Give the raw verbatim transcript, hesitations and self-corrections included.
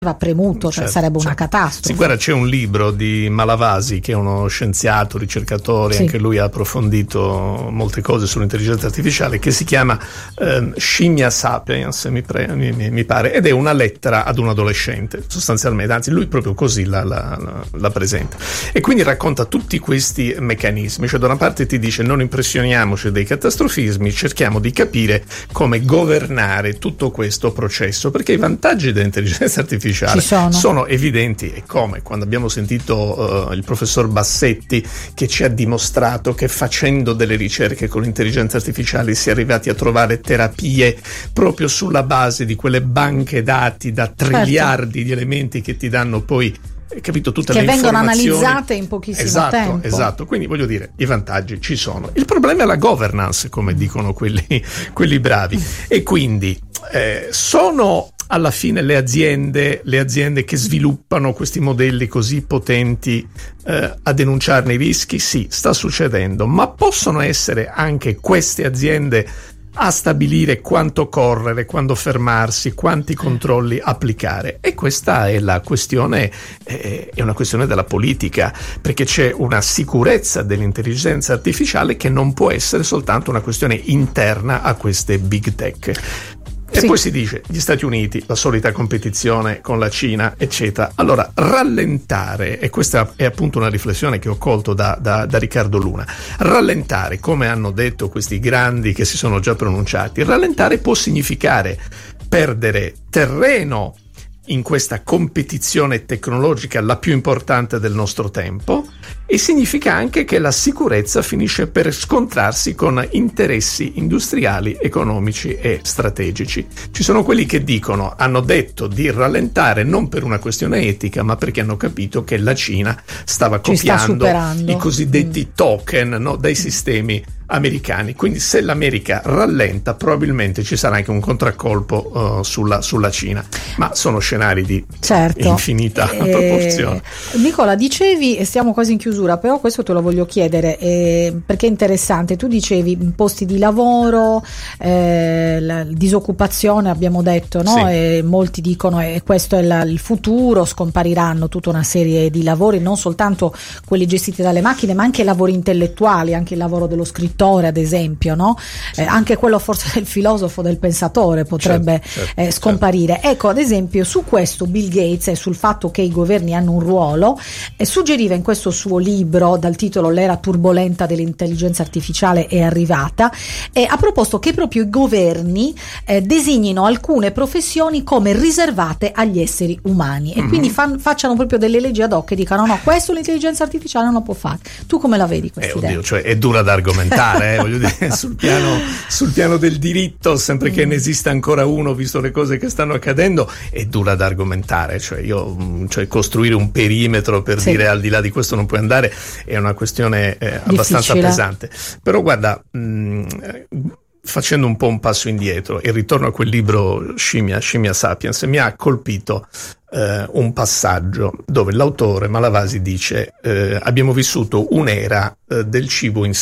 va premuto, cioè certo, sarebbe una certo. catastrofe. Sì, guarda, c'è un libro di Malavasi, che è uno scienziato, ricercatore, sì. anche lui ha approfondito molte cose sull'intelligenza artificiale, che si chiama eh, Scimmia Sapiens, mi, pre- mi, mi pare, ed è una lettera ad un adolescente, sostanzialmente, anzi lui proprio così la, la, la, la presenta. E quindi racconta tutti questi meccanismi, cioè da una parte ti dice non impressioniamoci dei catastrofismi, cerchiamo di capire come governare tutto questo processo, perché i vantaggi dell'intelligenza artificiale sono. sono evidenti, e come quando abbiamo sentito uh, il professor Bassetti, che ci ha dimostrato che facendo delle ricerche con l'intelligenza artificiale si è arrivati a trovare terapie proprio sulla base di quelle banche dati da triliardi certo. di elementi che ti danno poi, capito, tutte che le vengono informazioni analizzate in pochissimo esatto, tempo. Esatto, quindi voglio dire, i vantaggi ci sono. Il problema è la governance, come dicono quelli, quelli bravi. E quindi eh, sono alla fine le aziende, le aziende che sviluppano questi modelli così potenti eh, a denunciarne i rischi? Sì, sta succedendo, ma possono essere anche queste aziende a stabilire quanto correre, quando fermarsi, quanti controlli applicare. E questa è la questione, eh, è una questione della politica, perché c'è una sicurezza dell'intelligenza artificiale che non può essere soltanto una questione interna a queste big tech. E sì. Poi si dice gli Stati Uniti, la solita competizione con la Cina, eccetera. Allora, rallentare, e questa è appunto una riflessione che ho colto da, da, da Riccardo Luna, rallentare, come hanno detto questi grandi che si sono già pronunciati, rallentare può significare perdere terreno in questa competizione tecnologica, la più importante del nostro tempo, e significa anche che la sicurezza finisce per scontrarsi con interessi industriali, economici e strategici. Ci sono quelli che dicono, hanno detto di rallentare non per una questione etica, ma perché hanno capito che la Cina stava copiando i cosiddetti mm. token, no, dai sistemi americani. Quindi se l'America rallenta, probabilmente ci sarà anche un contraccolpo uh, sulla, sulla Cina, ma sono scenari di certo. infinita eh, proporzione. Nicola, dicevi, e stiamo quasi in chiusura, però questo te lo voglio chiedere eh, perché è interessante. Tu dicevi posti di lavoro, eh, la disoccupazione, abbiamo detto, no? Sì. E molti dicono e eh, questo è la, il futuro, scompariranno tutta una serie di lavori, non soltanto quelli gestiti dalle macchine, ma anche lavori intellettuali, anche il lavoro dello scrittore, ad esempio, no? Sì. Eh, anche quello forse del filosofo, del pensatore potrebbe certo, certo, eh, scomparire. Certo. Ecco, ad esempio, su questo Bill Gates e sul fatto che i governi hanno un ruolo, eh, suggeriva in questo suo libro dal titolo L'era turbolenta dell'intelligenza artificiale è arrivata, e ha proposto che proprio i governi eh, designino alcune professioni come riservate agli esseri umani e mm-hmm. quindi fan, facciano proprio delle leggi ad hoc e dicano no, questo l'intelligenza artificiale non lo può fare. Tu come la vedi questa eh, idea? Oddio, cioè è dura da argomentare. Eh, voglio dire, sul piano, sul piano del diritto, sempre che ne esista ancora uno, visto le cose che stanno accadendo, è dura da argomentare. Cioè, io, cioè costruire un perimetro per sì. dire al di là di questo non puoi andare è una questione eh, abbastanza pesante. Però guarda, mh, facendo un po' un passo indietro e ritorno a quel libro Scimmia, Scimmia Sapiens, mi ha colpito Uh, un passaggio dove l'autore Malavasi dice uh, abbiamo vissuto un'era uh, del cibo in